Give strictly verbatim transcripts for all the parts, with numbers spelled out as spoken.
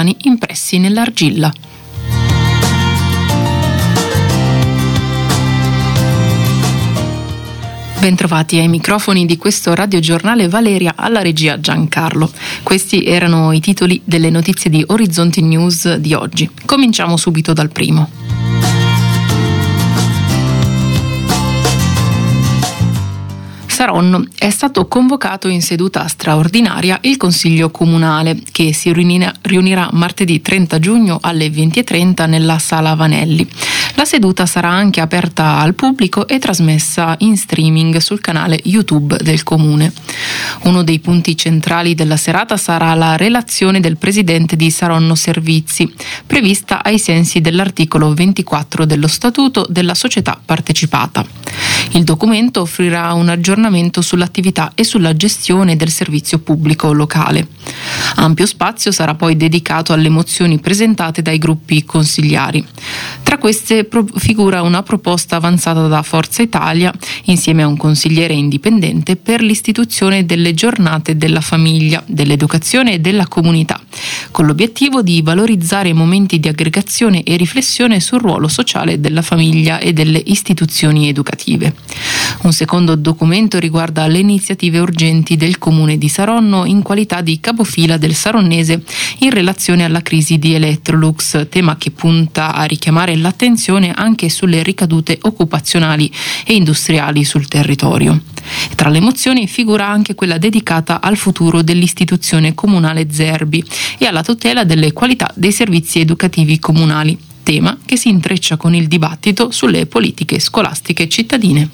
italiani impressi nell'argilla. Bentrovati ai microfoni di questo radiogiornale, Valeria, alla regia Giancarlo. Questi erano i titoli delle notizie di Orizzonti News di oggi. Cominciamo subito dal primo. Saronno. È stato convocato in seduta straordinaria il Consiglio Comunale, che si riunirà, riunirà martedì trenta giugno alle venti e trenta nella Sala Vanelli. La seduta sarà anche aperta al pubblico e trasmessa in streaming sul canale YouTube del Comune. Uno dei punti centrali della serata sarà la relazione del presidente di Saronno Servizi, prevista ai sensi dell'articolo ventiquattro dello Statuto della società partecipata. Il documento offrirà un aggiornamento sull'attività e sulla gestione del servizio pubblico locale. Ampio spazio sarà poi dedicato alle mozioni presentate dai gruppi consigliari. Tra queste pro- figura una proposta avanzata da Forza Italia insieme a un consigliere indipendente per l'istituzione delle giornate della famiglia, dell'educazione e della comunità, con l'obiettivo di valorizzare momenti di aggregazione e riflessione sul ruolo sociale della famiglia e delle istituzioni educative. Un secondo documento riguarda le iniziative urgenti del Comune di Saronno in qualità di capofila del saronnese in relazione alla crisi di Electrolux, tema che punta a richiamare l'attenzione anche sulle ricadute occupazionali e industriali sul territorio. Tra le mozioni figura anche quella dedicata al futuro dell'istituzione comunale Zerbi e alla tutela delle qualità dei servizi educativi comunali, tema che si intreccia con il dibattito sulle politiche scolastiche cittadine.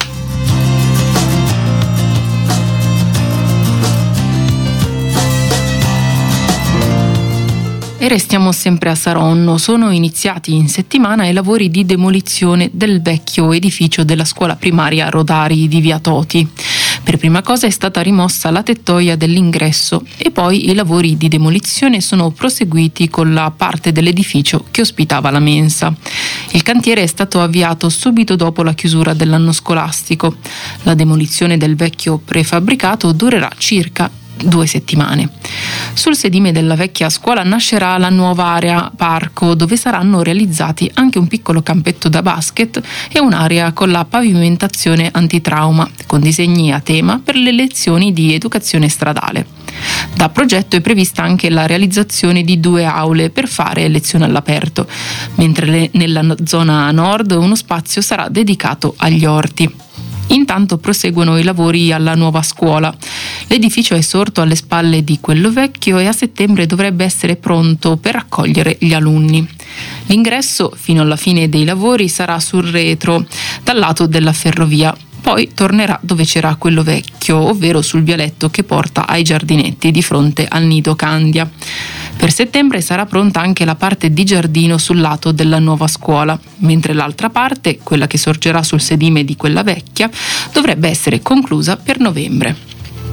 E restiamo sempre a Saronno. Sono iniziati in settimana i lavori di demolizione del vecchio edificio della scuola primaria Rodari di Via Toti. Per prima cosa è stata rimossa la tettoia dell'ingresso e poi i lavori di demolizione sono proseguiti con la parte dell'edificio che ospitava la mensa. Il cantiere è stato avviato subito dopo la chiusura dell'anno scolastico. La demolizione del vecchio prefabbricato durerà circa due settimane. Sul sedime della vecchia scuola nascerà la nuova area parco, dove saranno realizzati anche un piccolo campetto da basket e un'area con la pavimentazione antitrauma, con disegni a tema per le lezioni di educazione stradale. Da progetto è prevista anche la realizzazione di due aule per fare lezioni all'aperto, mentre le, nella zona nord uno spazio sarà dedicato agli orti. Intanto proseguono i lavori alla nuova scuola. L'edificio è sorto alle spalle di quello vecchio e a settembre dovrebbe essere pronto per accogliere gli alunni. L'ingresso, fino alla fine dei lavori, sarà sul retro, dal lato della ferrovia. Poi tornerà dove c'era quello vecchio, ovvero sul vialetto che porta ai giardinetti di fronte al nido Candia. Per settembre sarà pronta anche la parte di giardino sul lato della nuova scuola, mentre l'altra parte, quella che sorgerà sul sedime di quella vecchia, dovrebbe essere conclusa per novembre.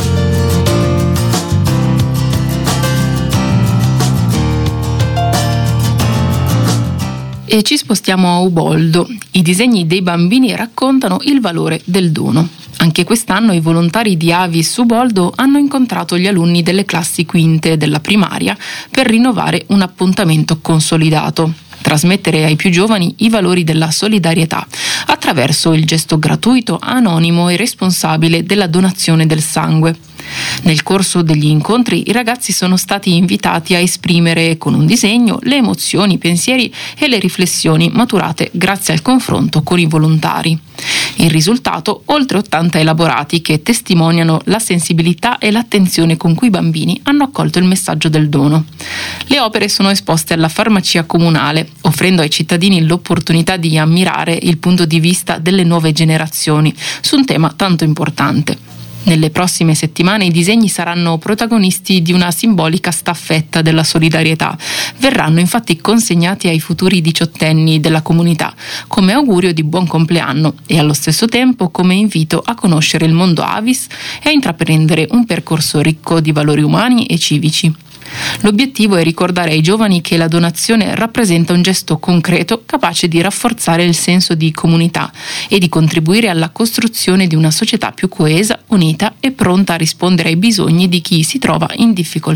E ci spostiamo a Uboldo. I disegni dei bambini raccontano il valore del dono. Anche quest'anno i volontari di Avis Uboldo hanno incontrato gli alunni delle classi quinte della primaria per rinnovare un appuntamento consolidato. Trasmettere ai più giovani i valori della solidarietà attraverso il gesto gratuito, anonimo e responsabile della donazione del sangue. Nel corso degli incontri i ragazzi sono stati invitati a esprimere con un disegno le emozioni, i pensieri e le riflessioni maturate grazie al confronto con i volontari. Il risultato, oltre ottanta elaborati che testimoniano la sensibilità e l'attenzione con cui i bambini hanno accolto il messaggio del dono. Le opere sono esposte alla farmacia comunale, offrendo ai cittadini l'opportunità di ammirare il punto di vista delle nuove generazioni su un tema tanto importante. Nelle prossime settimane i disegni saranno protagonisti di una simbolica staffetta della solidarietà. Verranno infatti consegnati ai futuri diciottenni della comunità come augurio di buon compleanno e allo stesso tempo come invito a conoscere il mondo Avis e a intraprendere un percorso ricco di valori umani e civici. L'obiettivo è ricordare ai giovani che la donazione rappresenta un gesto concreto capace di rafforzare il senso di comunità e di contribuire alla costruzione di una società più coesa, unita e pronta a rispondere ai bisogni di chi si trova in difficoltà.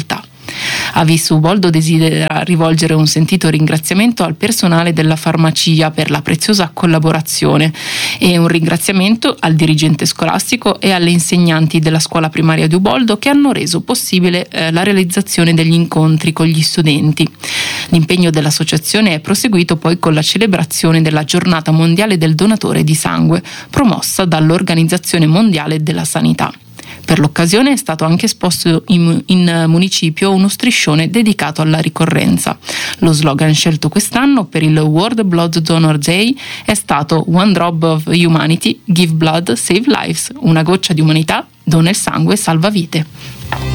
A Vis Uboldo desidera rivolgere un sentito ringraziamento al personale della farmacia per la preziosa collaborazione e un ringraziamento al dirigente scolastico e alle insegnanti della scuola primaria di Uboldo che hanno reso possibile eh, la realizzazione degli incontri con gli studenti. L'impegno dell'associazione è proseguito poi con la celebrazione della Giornata Mondiale del Donatore di Sangue, promossa dall'Organizzazione Mondiale della Sanità. Per l'occasione è stato anche esposto in, in municipio uno striscione dedicato alla ricorrenza. Lo slogan scelto quest'anno per il World Blood Donor Day è stato One Drop of Humanity, Give Blood, Save Lives. Una goccia di umanità, dona il sangue, salva vite.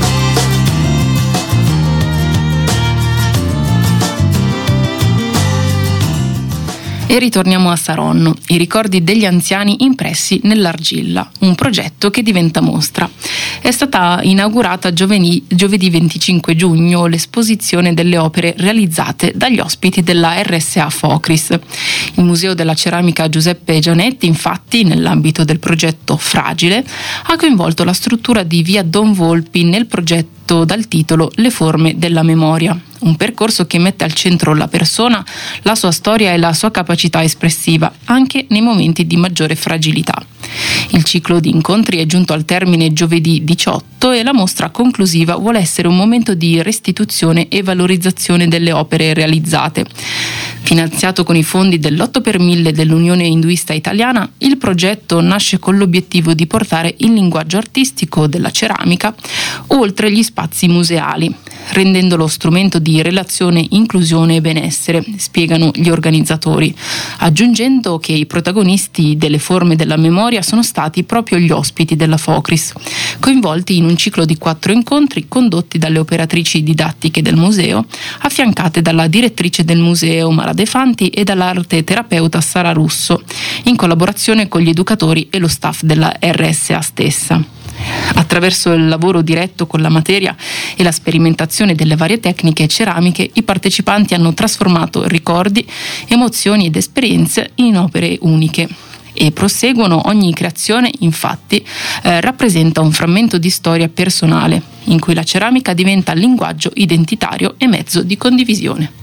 E ritorniamo a Saronno, i ricordi degli anziani impressi nell'argilla, un progetto che diventa mostra. È stata inaugurata giovedì, giovedì venticinque giugno l'esposizione delle opere realizzate dagli ospiti della R S A Focris. Il Museo della Ceramica Giuseppe Gianetti, infatti, nell'ambito del progetto Fragile, ha coinvolto la struttura di via Don Volpi nel progetto dal titolo Le forme della memoria, un percorso che mette al centro la persona, la sua storia e la sua capacità espressiva, anche nei momenti di maggiore fragilità. Il ciclo di incontri è giunto al termine giovedì diciotto e la mostra conclusiva vuole essere un momento di restituzione e valorizzazione delle opere realizzate. Finanziato con i fondi dell'otto per mille dell'Unione Induista Italiana, il progetto nasce con l'obiettivo di portare il linguaggio artistico della ceramica oltre gli spazi museali, rendendolo strumento di relazione, inclusione e benessere, spiegano gli organizzatori, aggiungendo che i protagonisti delle forme della memoria sono stati proprio gli ospiti della Focris, coinvolti in un ciclo di quattro incontri condotti dalle operatrici didattiche del museo, affiancate dalla direttrice del museo Mara De Fanti e dall'arte terapeuta Sara Russo, in collaborazione con gli educatori e lo staff della R S A stessa. Attraverso il lavoro diretto con la materia e la sperimentazione delle varie tecniche ceramiche, i partecipanti hanno trasformato ricordi, emozioni ed esperienze in opere uniche. E proseguono, ogni creazione infatti eh, rappresenta un frammento di storia personale, in cui la ceramica diventa linguaggio identitario e mezzo di condivisione.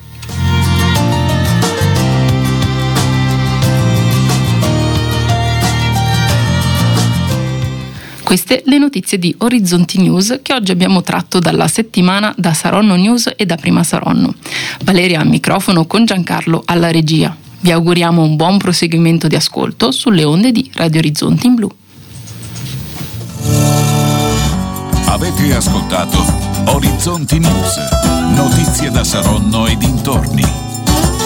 Queste le notizie di Orizzonti News che oggi abbiamo tratto dalla settimana da Saronno News e da Prima Saronno. Valeria al microfono con Giancarlo alla regia. Vi auguriamo un buon proseguimento di ascolto sulle onde di Radio Orizzonti in Blu. Avete ascoltato Orizzonti News, notizie da Saronno e dintorni.